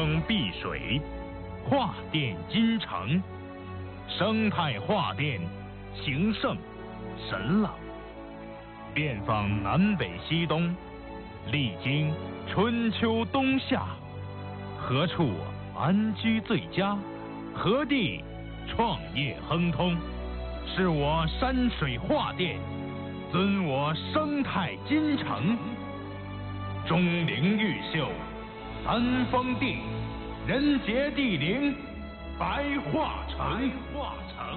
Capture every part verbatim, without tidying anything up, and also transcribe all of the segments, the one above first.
风避水，化电金城，生态化电，情圣神朗，遍访南北西东，历经春秋冬夏，何处安居最佳？何地创业亨通？是我山水画电，尊我生态金城。钟灵毓秀，三丰地，人杰地灵，白化城。白化城。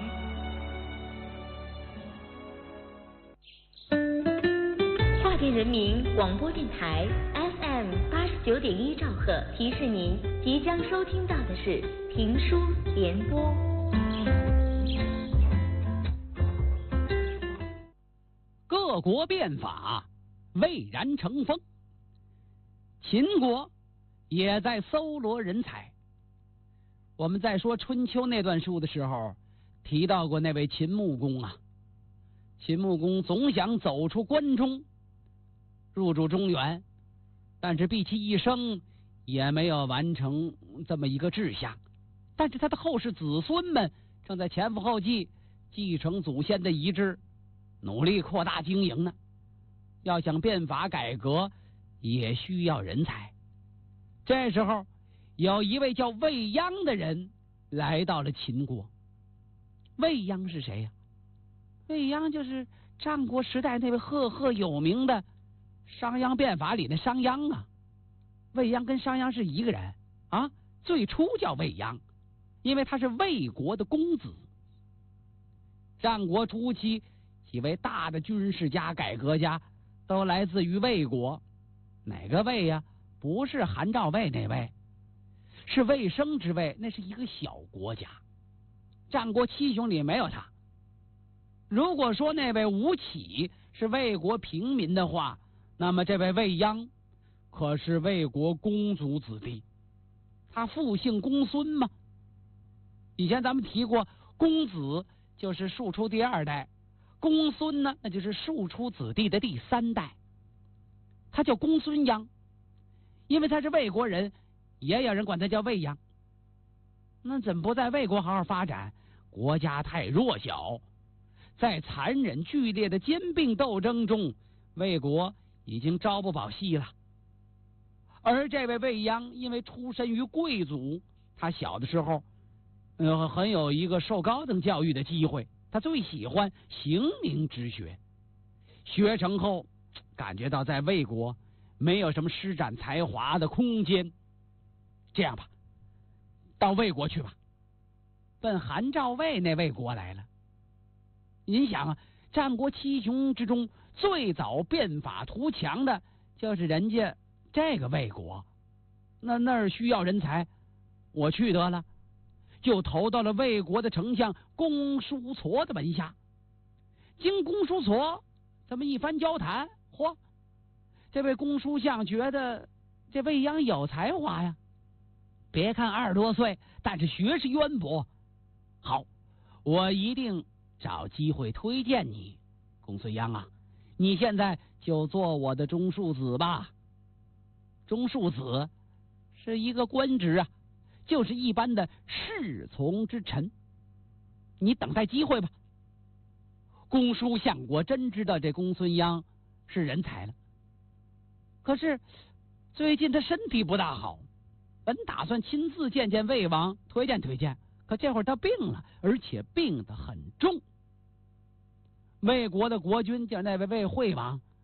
华电人民广播电台 F M 八十九点一兆赫提示您，即将收听到的是评书联播。 各国变法蔚然成风，秦国也在搜罗人才。我们在说春秋那段书的时候提到过那位秦穆公啊，秦穆公总想走出关中，入主中原，但是毕其一生也没有完成这么一个志向。但是他的后世子孙们正在前赴后继，继承祖先的遗志，努力扩大经营呢。要想变法改革，也需要人才。这时候，有一位叫卫鞅的人来到了秦国。卫鞅是谁呀、啊？卫鞅就是战国时代那位赫赫有名的商鞅变法里的商鞅啊。卫鞅跟商鞅是一个人啊，最初叫卫鞅，因为他是魏国的公子。战国初期，几位大的军事家、改革家都来自于魏国。哪个魏呀？不是韩赵魏那位，是魏生之魏，那是一个小国家。战国七雄里没有他。如果说那位吴起是魏国平民的话，那么这位卫鞅可是魏国公族子弟。他父姓公孙嘛。以前咱们提过，公子就是庶出第二代，公孙呢，那就是庶出子弟的第三代。他叫公孙鞅，因为他是魏国人，也有人管他叫卫鞅。那怎么不在魏国好好发展？国家太弱小，在残忍剧烈的兼并斗争中，魏国已经朝不保夕了。而这位卫鞅因为出身于贵族，他小的时候呃，很有一个受高等教育的机会，他最喜欢刑名之学。学成后感觉到在魏国没有什么施展才华的空间，这样吧，到魏国去吧，奔韩赵魏那魏国来了。您想啊，战国七雄之中最早变法图强的就是人家这个魏国，那那儿需要人才，我去得了，就投到了魏国的丞相公叔痤的门下。经公叔痤这么一番交谈，嚯，这位公叔相觉得这卫鞅有才华呀，别看二十多岁，但是学识渊博。好，我一定找机会推荐你，公孙鞅啊，你现在就做我的中庶子吧。中庶子是一个官职啊，就是一般的侍从之臣，你等待机会吧。公叔相果真知道这公孙鞅是人才了，可是最近他身体不大好，本打算亲自见见魏王，推荐推荐，可这会儿他病了，而且病得很重。魏国的国君叫那位魏惠王